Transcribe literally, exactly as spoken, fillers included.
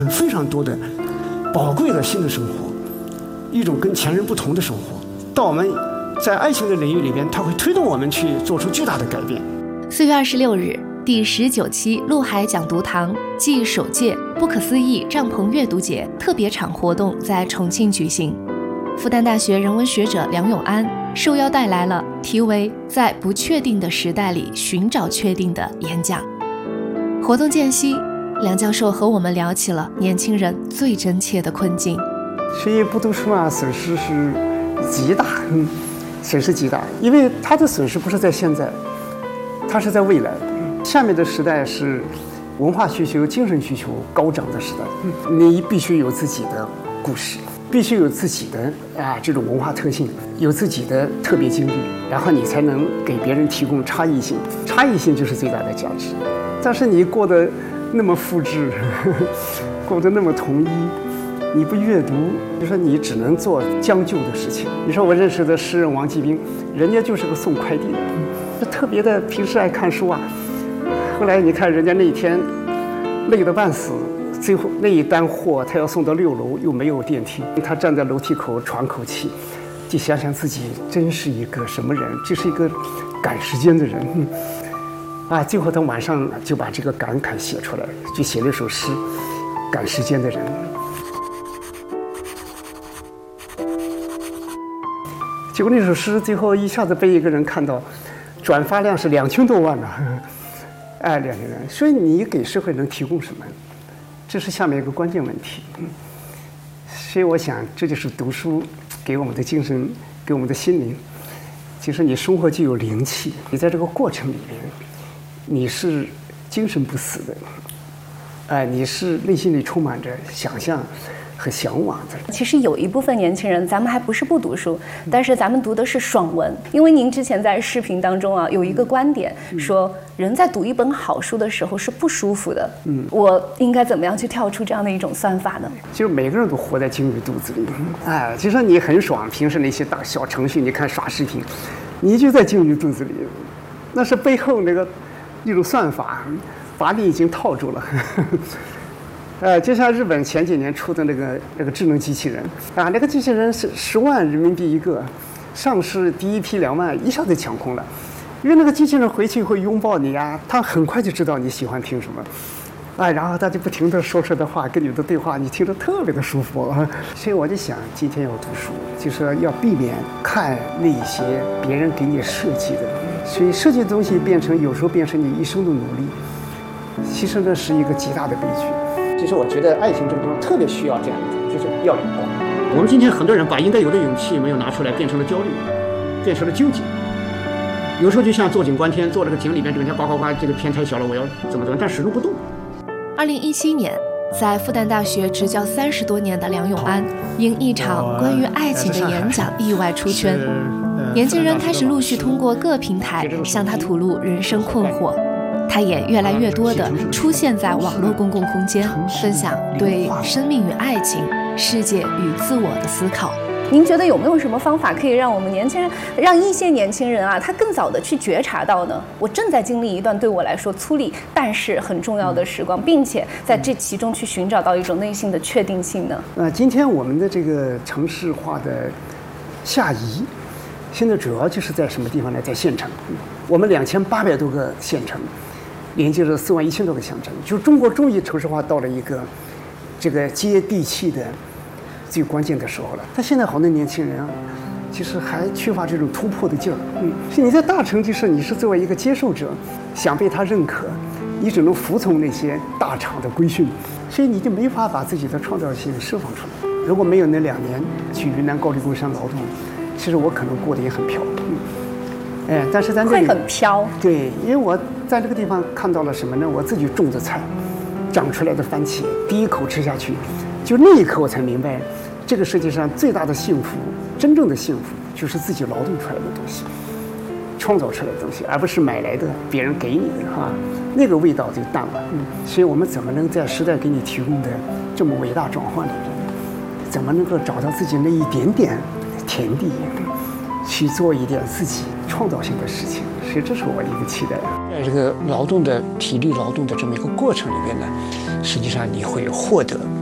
非常多的宝贵的新的生活，一种跟前人不同的生活。到我们在爱情的领域里边，它会推动我们去做出巨大的改变。 四月二十六日，第十九期陆海讲读堂暨首届不可思议帐篷阅读节特别场活动在重庆举行。复旦大学人文学者梁永安受邀带来了题为《在不确定的时代里寻找确定》的演讲。活动间隙，梁教授和我们聊起了年轻人最真切的困境。 所以不读书啊，损失是极大，嗯，损失极大，因为他的损失不是在现在，他是在未来。下面的时代是文化需求、精神需求高涨的时代，你必须有自己的故事，必须有自己的啊这种文化特性，有自己的特别经历，然后你才能给别人提供差异性，差异性就是最大的价值。但是你过得那么复制，呵呵过得那么统一，你不阅读，就说你只能做将就的事情。你说我认识的诗人王继兵，人家就是个送快递的，特别的平时爱看书啊。后来你看人家那一天累得半死，最后那一单货他要送到六楼，又没有电梯，他站在楼梯口喘口气，就想想自己真是一个什么人，这是一个赶时间的人。啊，最后他晚上就把这个感慨写出来，就写了一首诗《赶时间的人》。结果那首诗最后一下子被一个人看到，转发量是两千多万呢，哎，两千人。所以你给社会能提供什么？这是下面一个关键问题。所以我想，这就是读书给我们的精神，给我们的心灵。其实你生活就有灵气，你在这个过程里面。你是精神不死的，哎，你是内心里充满着想象和向往的。 其实有一部分年轻人，咱们还不是不读书，但是咱们读的是爽文。因为您之前在视频当中啊，有一个观点说，人在读一本好书的时候是不舒服的。嗯，我应该怎么样去跳出这样的一种算法呢？ 就是每个人都活在鲸鱼肚子里，哎，就说你很爽，平时那些大小程序，你看刷视频，你就在鲸鱼肚子里，那是背后那个。一种算法把你已经套住了。呃，就像日本前几年出的那个那个智能机器人啊，那个机器人是十万人民币一个，上市第一批两万，一下子抢空了。因为那个机器人回去会拥抱你啊，他很快就知道你喜欢听什么，哎，然后他就不停地说出的话跟你的对话，你听着特别的舒服啊。所以我就想，今天要读书，就是要避免看那些别人给你设计的。所以设计的东西变成有时候变成你一生的努力，其实呢是一个极大的悲剧。其实我觉得爱情这个东西特别需要这样一种，就是要有光。我们今天很多人把应该有的勇气没有拿出来，变成了焦虑，变成了纠结。有时候就像坐井观天，坐这个井里面整天呱呱呱，这个天太小了，我要怎么怎么，但始终不动。 二零一七年，在复旦大学执教三十多年的梁永安，因一场关于爱情的演讲意外出圈。年轻人开始陆续通过各平台向他吐露人生困惑，他也越来越多地出现在网络公共空间，分享对生命与爱情、世界与自我的思考。 您觉得有没有什么方法可以让我们年轻人，让一些年轻人啊，他更早的去觉察到呢？我正在经历一段对我来说粗粝但是很重要的时光，并且在这其中去寻找到一种内心的确定性呢？ 呃，今天我们的这个城市化的下移。现在主要就是在什么地方呢？在县城，我们两千八百多个县城，连接着四万一千多个乡镇，就是中国终于城市化到了一个这个接地气的最关键的时候了。但现在好多年轻人啊，其实还缺乏这种突破的劲儿。嗯，所以你在大城就是你是作为一个接受者，想被他认可，你只能服从那些大厂的规训，所以你就没法把自己的创造性释放出来。如果没有那两年去云南高黎贡山劳动，其实我可能过得也很飘，嗯，哎，但是在那里会很飘。 对，因为我在这个地方看到了什么呢？我自己种的菜，长出来的番茄，第一口吃下去，就那一刻我才明白，这个世界上最大的幸福，真正的幸福，就是自己劳动出来的东西，创造出来的东西，而不是买来的别人给你的哈，那个味道就淡了。嗯，所以我们怎么能在时代给你提供的这么伟大转换里面，怎么能够找到自己那一点点田地，去做一点自己创造性的事情，所以这是我的一个期待。在这个劳动的体力劳动的这么一个过程里边呢， 实际上你会获得